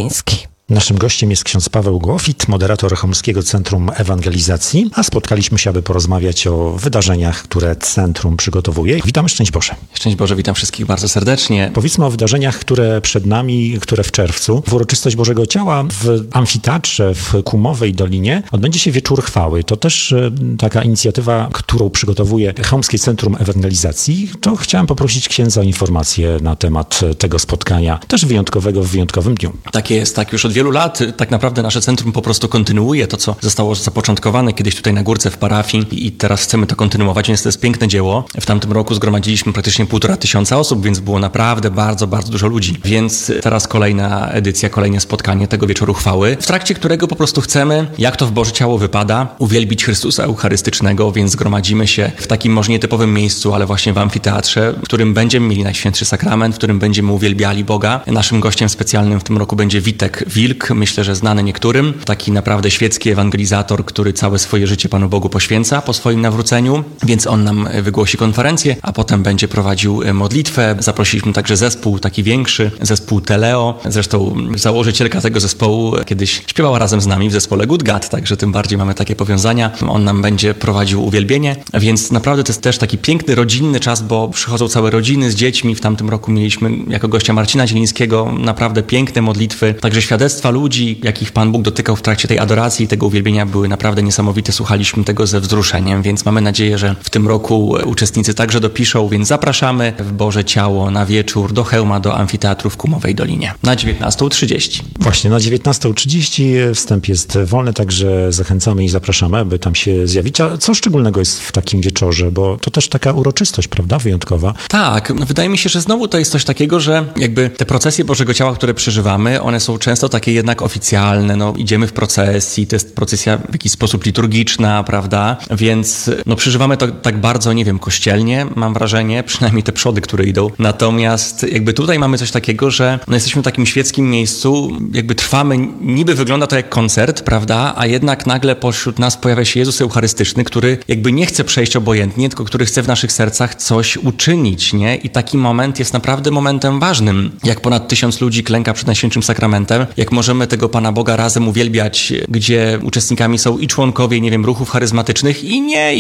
Liński. Naszym gościem jest ksiądz Paweł Głowit, moderator Chełmskiego Centrum Ewangelizacji, a spotkaliśmy się, aby porozmawiać o wydarzeniach, które centrum przygotowuje. Witamy, szczęść Boże. Szczęść Boże, witam wszystkich bardzo serdecznie. Powiedzmy o wydarzeniach, które przed nami, które w czerwcu. W uroczystość Bożego Ciała w amfiteatrze w Kumowej Dolinie odbędzie się Wieczór Chwały. To też taka inicjatywa, którą przygotowuje Chełmskie Centrum Ewangelizacji. To chciałem poprosić księdza o informacje na temat tego spotkania, też wyjątkowego w wyjątkowym dniu. Tak jest, tak już od wielu lat tak naprawdę nasze centrum po prostu kontynuuje to, co zostało zapoczątkowane kiedyś tutaj na górce w parafii i teraz chcemy to kontynuować, więc to jest piękne dzieło. W tamtym roku zgromadziliśmy praktycznie 1500 osób, więc było naprawdę bardzo, bardzo dużo ludzi. Więc teraz kolejna edycja, kolejne spotkanie tego Wieczoru Chwały, w trakcie którego po prostu chcemy, jak to w Boże Ciało wypada, uwielbić Chrystusa Eucharystycznego, więc zgromadzimy się w takim może nietypowym miejscu, ale właśnie w amfiteatrze, w którym będziemy mieli Najświętszy Sakrament, w którym będziemy uwielbiali Boga. Naszym gościem specjalnym w tym roku będzie Witek Wilk, myślę, że znany niektórym. Taki naprawdę świecki ewangelizator, który całe swoje życie Panu Bogu poświęca po swoim nawróceniu, więc on nam wygłosi konferencję, a potem będzie prowadził modlitwę. Zaprosiliśmy także zespół taki większy, zespół Teleo. Zresztą założycielka tego zespołu kiedyś śpiewała razem z nami w zespole Good God, także tym bardziej mamy takie powiązania. On nam będzie prowadził uwielbienie, więc naprawdę to jest też taki piękny, rodzinny czas, bo przychodzą całe rodziny z dziećmi. W tamtym roku mieliśmy jako gościa Marcina Zielińskiego naprawdę piękne modlitwy, także świadectwa ludzi, jakich Pan Bóg dotykał w trakcie tej adoracji i tego uwielbienia, były naprawdę niesamowite. Słuchaliśmy tego ze wzruszeniem, więc mamy nadzieję, że w tym roku uczestnicy także dopiszą, więc zapraszamy w Boże Ciało na wieczór do Chełma, do amfiteatru w Kumowej Dolinie na 19:30. Właśnie, na 19:30 wstęp jest wolny, także zachęcamy i zapraszamy, aby tam się zjawić. A co szczególnego jest w takim wieczorze, bo to też taka uroczystość, prawda, wyjątkowa? Tak, wydaje mi się, że znowu to jest coś takiego, że jakby te procesje Bożego Ciała, które przeżywamy, one są często takie jednak oficjalne, idziemy w procesji, to jest procesja w jakiś sposób liturgiczna, prawda, więc przeżywamy to tak bardzo, kościelnie, mam wrażenie, przynajmniej te przody, które idą. Natomiast jakby tutaj mamy coś takiego, że jesteśmy w takim świeckim miejscu, jakby trwamy, niby wygląda to jak koncert, prawda, a jednak nagle pośród nas pojawia się Jezus Eucharystyczny, który jakby nie chce przejść obojętnie, tylko który chce w naszych sercach coś uczynić, nie? I taki moment jest naprawdę momentem ważnym. Jak ponad 1000 ludzi klęka przed Najświętszym Sakramentem, jak możemy tego Pana Boga razem uwielbiać, gdzie uczestnikami są i członkowie, ruchów charyzmatycznych i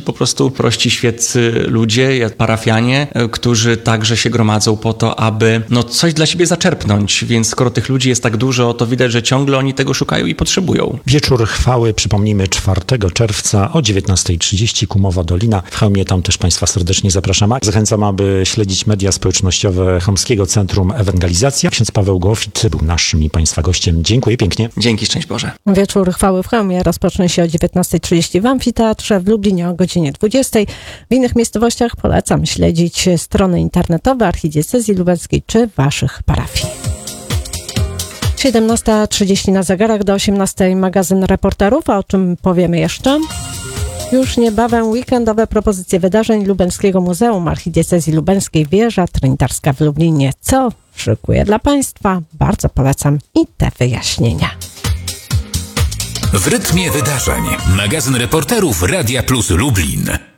prości świeccy ludzie, parafianie, którzy także się gromadzą po to, aby coś dla siebie zaczerpnąć, więc skoro tych ludzi jest tak dużo, to widać, że ciągle oni tego szukają i potrzebują. Wieczór Chwały, przypomnijmy, 4 czerwca o 19:30, Kumowa Dolina. W Chełmie tam też Państwa serdecznie zapraszamy. Zachęcam, aby śledzić media społecznościowe Chełmskiego Centrum Ewangelizacji. Ksiądz Paweł Głowit był naszym i Państwa gościem. Dziękuję pięknie. Dzięki, szczęść Boże. Wieczór Chwały w Chełmie rozpocznie się o 19:30 w amfiteatrze, w Lublinie o godzinie 20:00. W innych miejscowościach polecam śledzić strony internetowe Archidiecezji Lubelskiej czy Waszych parafii. 17:30 na zegarach, do 18:00 magazyn reporterów, a o czym powiemy jeszcze? Już niebawem weekendowe propozycje wydarzeń Lubelskiego Muzeum Archidiecezji Lubelskiej, wieża trinitarska w Lublinie. Co szykuje dla Państwa? Bardzo polecam i te wyjaśnienia. W rytmie wydarzeń. Magazyn reporterów Radia Plus Lublin.